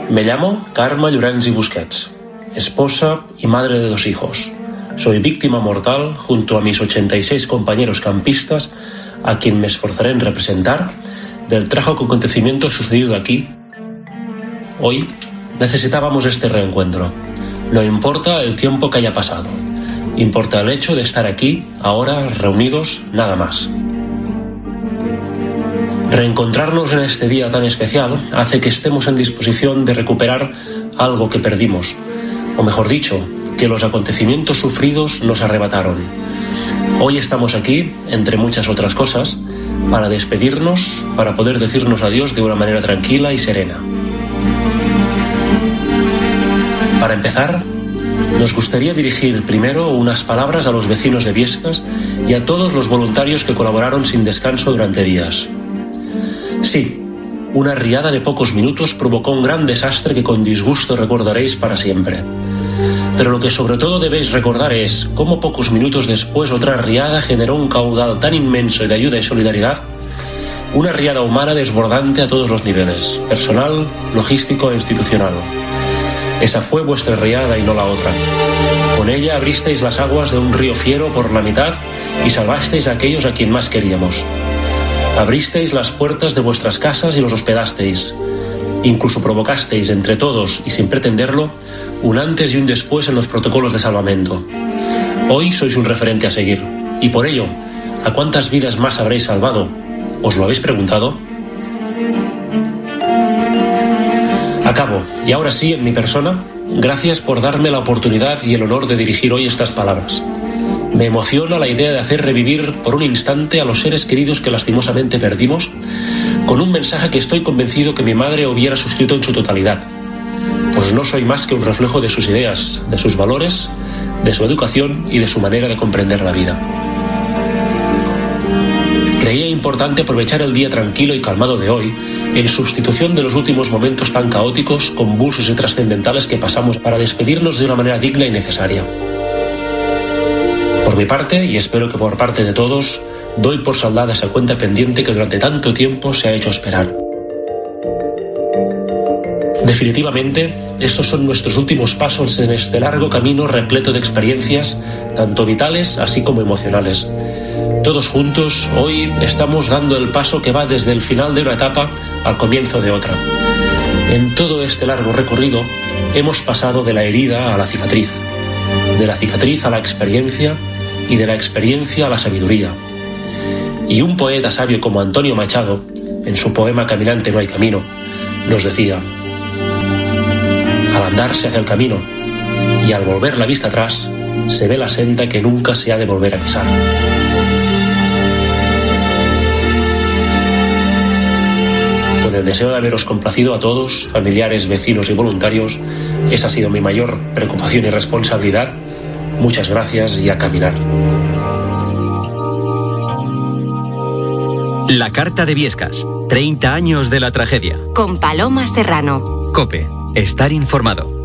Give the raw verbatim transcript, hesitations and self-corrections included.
Me llamo Carme Llorens y Busquets, esposa y madre de dos hijos. Soy víctima mortal junto a mis ochenta y seis compañeros campistas, a quien me esforzaré en representar, del trágico acontecimiento sucedido aquí. Hoy necesitábamos este reencuentro. No importa el tiempo que haya pasado. Importa el hecho de estar aquí, ahora, reunidos, nada más. Reencontrarnos en este día tan especial hace que estemos en disposición de recuperar algo que perdimos, o mejor dicho, que los acontecimientos sufridos nos arrebataron. Hoy estamos aquí, entre muchas otras cosas, para despedirnos, para poder decirnos adiós de una manera tranquila y serena. Para empezar, nos gustaría dirigir primero unas palabras a los vecinos de Biescas y a todos los voluntarios que colaboraron sin descanso durante días. Sí, una riada de pocos minutos provocó un gran desastre que con disgusto recordaréis para siempre. Pero lo que sobre todo debéis recordar es cómo pocos minutos después otra riada generó un caudal tan inmenso de ayuda y solidaridad, una riada humana desbordante a todos los niveles, personal, logístico e institucional. Esa fue vuestra riada y no la otra. Con ella abristeis las aguas de un río fiero por la mitad y salvasteis a aquellos a quien más queríamos. Abristeis las puertas de vuestras casas y los hospedasteis. Incluso provocasteis entre todos, y sin pretenderlo, un antes y un después en los protocolos de salvamento. Hoy sois un referente a seguir. Y por ello, ¿a cuántas vidas más habréis salvado? ¿Os lo habéis preguntado? Acabo, y ahora sí, en mi persona, gracias por darme la oportunidad y el honor de dirigir hoy estas palabras. Me emociona la idea de hacer revivir por un instante a los seres queridos que lastimosamente perdimos, con un mensaje que estoy convencido que mi madre hubiera suscrito en su totalidad, pues no soy más que un reflejo de sus ideas, de sus valores, de su educación y de su manera de comprender la vida. Creía importante aprovechar el día tranquilo y calmado de hoy en sustitución de los últimos momentos tan caóticos, convulsos y trascendentales que pasamos para despedirnos de una manera digna y necesaria. Por mi parte, y espero que por parte de todos, doy por saldada esa cuenta pendiente que durante tanto tiempo se ha hecho esperar. Definitivamente, estos son nuestros últimos pasos en este largo camino repleto de experiencias, tanto vitales así como emocionales. Todos juntos, hoy estamos dando el paso que va desde el final de una etapa al comienzo de otra. En todo este largo recorrido, hemos pasado de la herida a la cicatriz, de la cicatriz a la experiencia y de la experiencia a la sabiduría. Y un poeta sabio como Antonio Machado, en su poema Caminante no hay camino, nos decía: al andar se hace el camino, y al volver la vista atrás, se ve la senda que nunca se ha de volver a pisar. Con el deseo de haberos complacido a todos, familiares, vecinos y voluntarios, esa ha sido mi mayor preocupación y responsabilidad. Muchas gracias y a caminar. La Carta de Biescas, treinta años de la tragedia. Con Paloma Serrano. COPE, estar informado.